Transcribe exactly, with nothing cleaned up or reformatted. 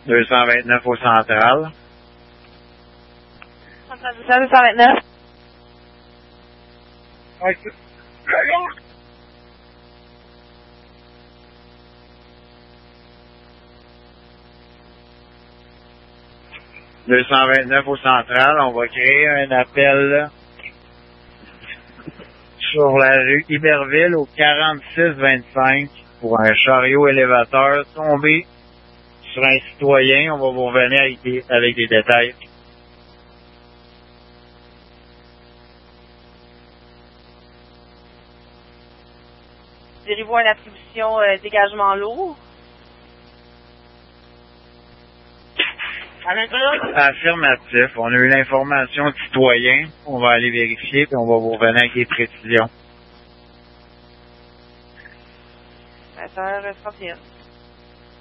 deux cent vingt-neuf au central. deux cent vingt-neuf. Oui. deux cent vingt-neuf au central, on va créer un appel sur la rue Iberville au quarante-six vingt-cinq pour un chariot élévateur tombé sur un citoyen. On va vous revenir avec des, avec des détails. Direz-vous à une attribution euh, dégagement lourd? Affirmatif. On a eu l'information de citoyen. On va aller vérifier puis on va vous revenir avec des précisions. vingt heures trente et un.